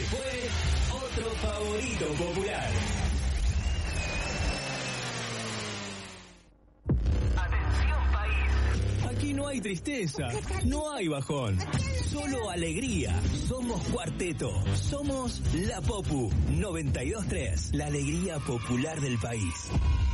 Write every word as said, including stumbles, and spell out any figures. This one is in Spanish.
fue otro favorito popular. Atención país. Aquí no hay tristeza, no hay bajón, solo alegría. Somos Cuarteto, somos La Popu noventa y dos punto tres, la alegría popular del país.